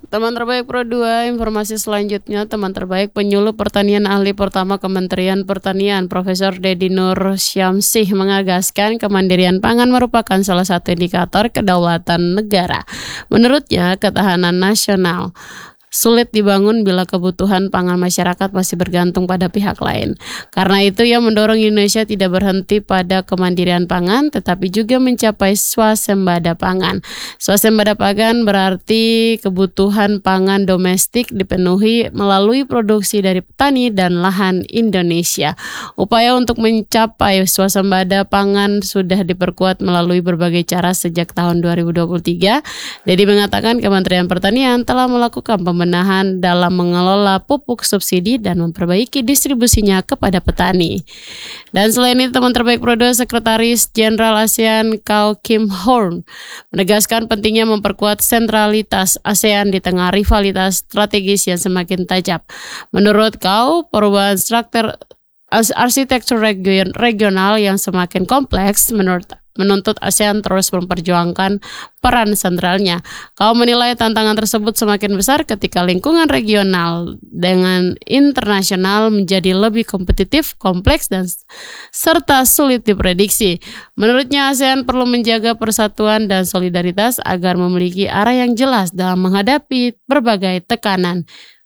Teman terbaik Pro 2, informasi selanjutnya teman terbaik penyuluh pertanian ahli pertama Kementerian Pertanian Profesor Dedi Nur Syamsih mengagaskan kemandirian pangan merupakan salah satu indikator kedaulatan negara. Menurutnya, ketahanan nasional sulit dibangun bila kebutuhan pangan masyarakat masih bergantung pada pihak lain. Karena itu ia mendorong Indonesia tidak berhenti pada kemandirian pangan, tetapi juga mencapai swasembada pangan. Swasembada pangan berarti kebutuhan pangan domestik dipenuhi melalui produksi dari petani dan lahan Indonesia. Upaya untuk mencapai swasembada pangan sudah diperkuat melalui berbagai cara sejak tahun 2023. Dedi mengatakan Kementerian Pertanian telah melakukan pembenahan dalam mengelola pupuk subsidi dan memperbaiki distribusinya kepada petani. Dan selain itu, teman terbaik Pro 2 Sekretaris Jenderal ASEAN Kau Kim Horn menegaskan pentingnya memperkuat sentralitas ASEAN di tengah rivalitas strategis yang semakin tajam. Menurut Kau, perubahan arsitektur regional yang semakin kompleks menuntut ASEAN terus memperjuangkan peran sentralnya. Kau menilai tantangan tersebut semakin besar ketika lingkungan regional dengan internasional menjadi lebih kompetitif, kompleks, dan serta sulit diprediksi. Menurutnya ASEAN perlu menjaga persatuan dan solidaritas agar memiliki arah yang jelas dalam menghadapi berbagai tekanan.